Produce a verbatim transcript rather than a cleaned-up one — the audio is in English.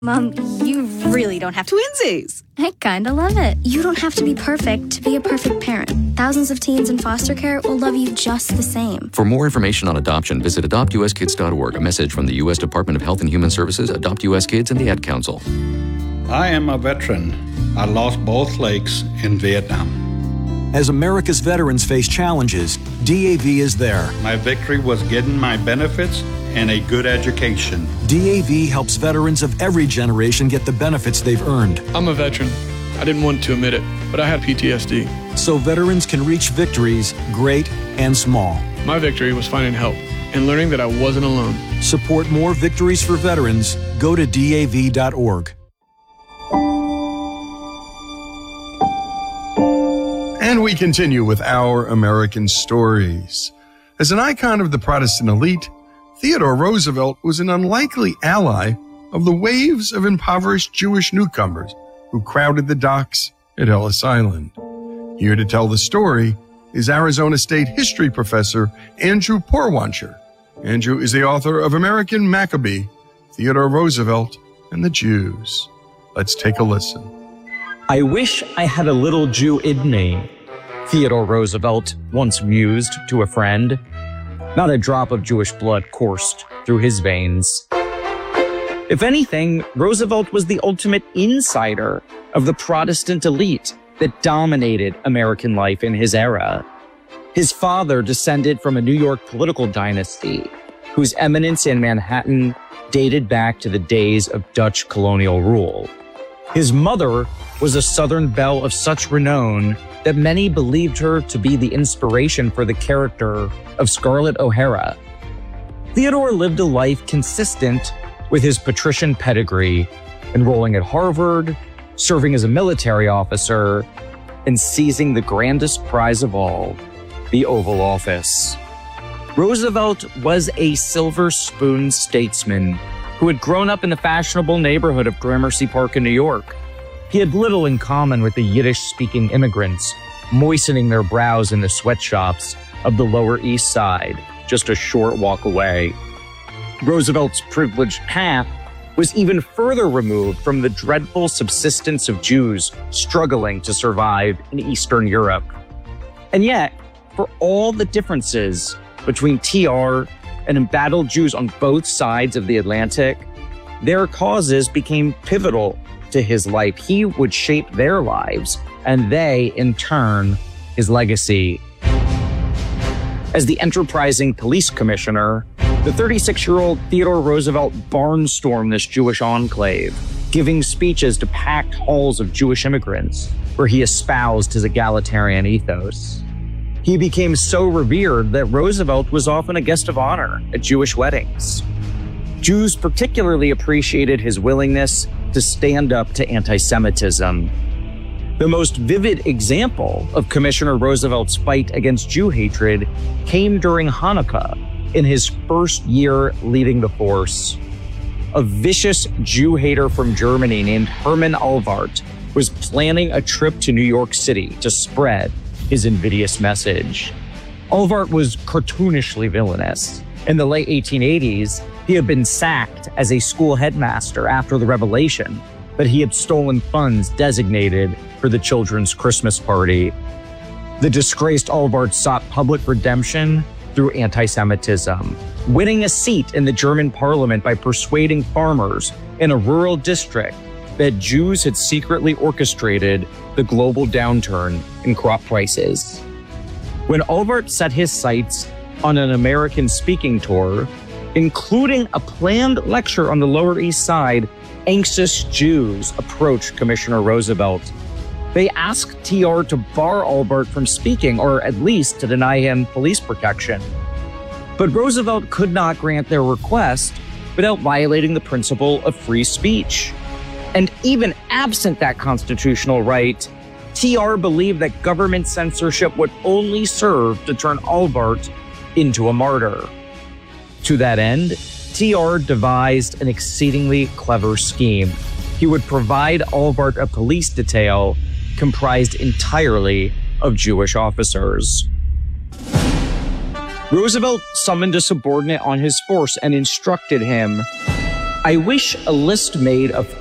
Mom, you really don't have to. Twinsies! I kinda love it. You don't have to be perfect to be a perfect parent. Thousands of teens in foster care will love you just the same. For more information on adoption, visit adopt u s kids dot org. A message from the U S Department of Health and Human Services, Adopt U S Kids, and the Ad Council. I am a veteran. I lost both legs in Vietnam. As America's veterans face challenges, D A V is there. My victory was getting my benefits and a good education. D A V helps veterans of every generation get the benefits they've earned. I'm a veteran. I didn't want to admit it, but I had P T S D. So veterans can reach victories, great and small. My victory was finding help and learning that I wasn't alone. Support more victories for veterans. Go to D A V dot org. And we continue with our American stories. As an icon of the Protestant elite, Theodore Roosevelt was an unlikely ally of the waves of impoverished Jewish newcomers who crowded the docks at Ellis Island. Here to tell the story is Arizona State history professor Andrew Porwancher. Andrew is the author of American Maccabee, Theodore Roosevelt and the Jews. Let's take a listen. I wish I had a little Jew in me, Theodore Roosevelt once mused to a friend. Not a drop of Jewish blood coursed through his veins. If anything, Roosevelt was the ultimate insider of the Protestant elite that dominated American life in his era. His father descended from a New York political dynasty whose eminence in Manhattan dated back to the days of Dutch colonial rule. His mother was a Southern belle of such renown that many believed her to be the inspiration for the character of Scarlett O'Hara. Theodore lived a life consistent with his patrician pedigree, enrolling at Harvard, serving as a military officer, and seizing the grandest prize of all, the Oval Office. Roosevelt was a silver spoon statesman who had grown up in the fashionable neighborhood of Gramercy Park in New York. He had little in common with the Yiddish-speaking immigrants, moistening their brows in the sweatshops of the Lower East Side, just a short walk away. Roosevelt's privileged path was even further removed from the dreadful subsistence of Jews struggling to survive in Eastern Europe. And yet, for all the differences between T R and embattled Jews on both sides of the Atlantic, their causes became pivotal to his life. He would shape their lives, and they, in turn, his legacy. As the enterprising police commissioner, the thirty-six-year-old Theodore Roosevelt barnstormed this Jewish enclave, giving speeches to packed halls of Jewish immigrants, where he espoused his egalitarian ethos. He became so revered that Roosevelt was often a guest of honor at Jewish weddings. Jews particularly appreciated his willingness to stand up to anti-Semitism. The most vivid example of Commissioner Roosevelt's fight against Jew hatred came during Hanukkah, in his first year leading the force. A vicious Jew hater from Germany named Hermann Alvart was planning a trip to New York City to spread his invidious message. Alvart was cartoonishly villainous. In the late eighteen eighties, he had been sacked as a school headmaster after the revelation that he had stolen funds designated for the children's Christmas party. The disgraced Alvart sought public redemption through anti-Semitism, winning a seat in the German parliament by persuading farmers in a rural district that Jews had secretly orchestrated the global downturn in crop prices. When Alvart set his sights on an American speaking tour, including a planned lecture on the Lower East Side, anxious Jews approached Commissioner Roosevelt. They asked T R to bar Alvart from speaking, or at least to deny him police protection. But Roosevelt could not grant their request without violating the principle of free speech. And even absent that constitutional right, T R believed that government censorship would only serve to turn Alvart into a martyr. To that end, T R devised an exceedingly clever scheme. He would provide Alvart a police detail comprised entirely of Jewish officers. Roosevelt summoned a subordinate on his force and instructed him, I wish a list made of